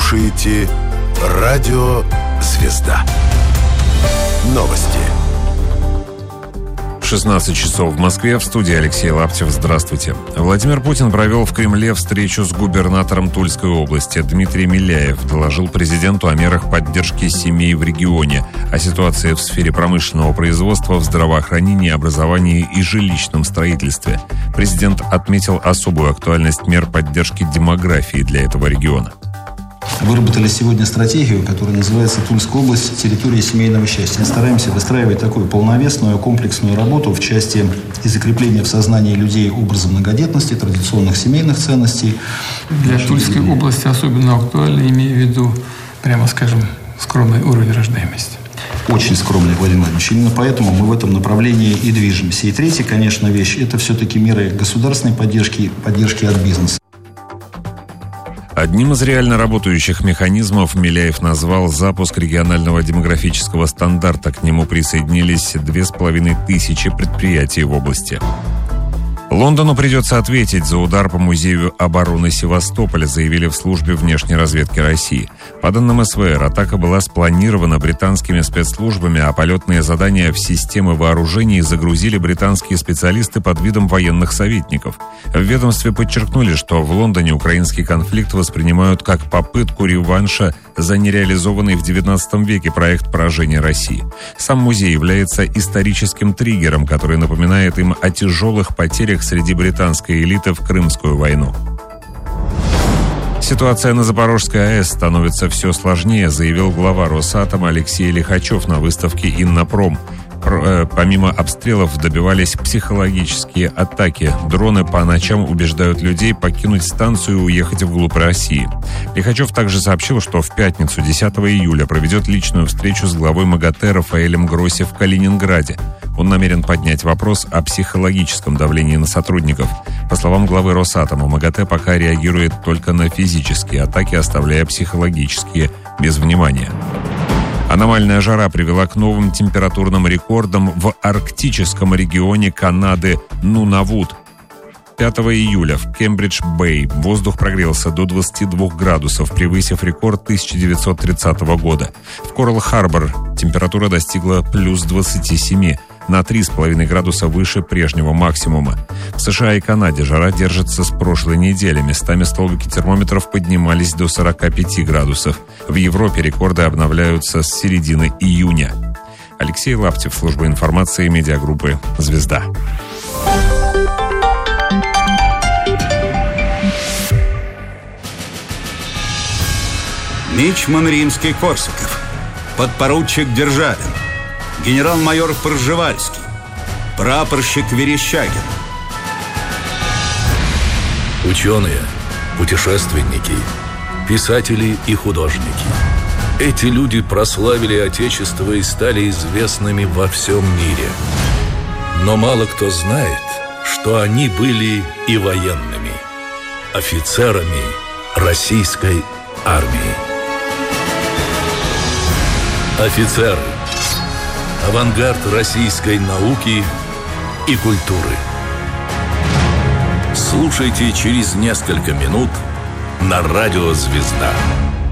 слушаете радио «Звезда». Новости. 16 часов в Москве. В студии Алексей Лаптев. Здравствуйте. Владимир Путин провел в Кремле встречу с губернатором Тульской области. Дмитрий Миляев доложил президенту о мерах поддержки семей в регионе, о ситуации в сфере промышленного производства, в здравоохранении, образовании и жилищном строительстве. Президент отметил особую актуальность мер поддержки демографии для этого региона. Выработали сегодня стратегию, которая называется «Тульская область. Территория семейного счастья». Мы стараемся выстраивать такую полновесную, комплексную работу в части и закрепления в сознании людей образа многодетности, традиционных семейных ценностей. Для Тульской области особенно актуально, имея в виду, прямо скажем, скромный уровень рождаемости. Очень скромный, Владимир Владимирович. Именно поэтому мы в этом направлении и движемся. И третья, конечно, вещь – это все-таки меры государственной поддержки от бизнеса. Одним из реально работающих механизмов Миляев назвал запуск регионального демографического стандарта. К нему присоединились 2500 предприятий в области. Лондону придется ответить за удар по Музею обороны Севастополя, заявили в службе внешней разведки России. По данным СВР, атака была спланирована британскими спецслужбами, а полетные задания в системы вооружений загрузили британские специалисты под видом военных советников. В ведомстве подчеркнули, что в Лондоне украинский конфликт воспринимают как попытку реванша за нереализованный в XIX веке проект поражения России. Сам музей является историческим триггером, который напоминает им о тяжелых потерях среди британской элиты в Крымскую войну. Ситуация на Запорожской АЭС становится все сложнее, заявил глава Росатома Алексей Лихачев на выставке «Иннопром». Помимо обстрелов добивались психологические атаки. Дроны по ночам убеждают людей покинуть станцию и уехать вглубь России. Лихачев также сообщил, что в пятницу, 10 июля, проведет личную встречу с главой МАГАТЭ Рафаэлем Гросси в Калининграде. Он намерен поднять вопрос о психологическом давлении на сотрудников. По словам главы Росатома, МАГАТЭ пока реагирует только на физические атаки, оставляя психологические без внимания. Аномальная жара привела к новым температурным рекордам в арктическом регионе Канады Нунавут. 5 июля в Кембридж-Бэй воздух прогрелся до 22 градусов, превысив рекорд 1930 года. В Коралл-Харбор температура достигла плюс 27, на 3,5 градуса выше прежнего максимума. В США и Канаде жара держится с прошлой недели. Местами столбики термометров поднимались до 45 градусов. В Европе рекорды обновляются с середины июня. Алексей Лаптев, служба информации медиагруппы «Звезда». Мичман Римский-Корсаков, подпоручик Державин, генерал-майор Пржевальский, прапорщик Верещагин. Ученые, путешественники, писатели и художники. Эти люди прославили Отечество и стали известными во всем мире. Но мало кто знает, что они были и военными, офицерами российской армии. Офицеры. Авангард российской науки и культуры. Слушайте через несколько минут на радио «Звезда».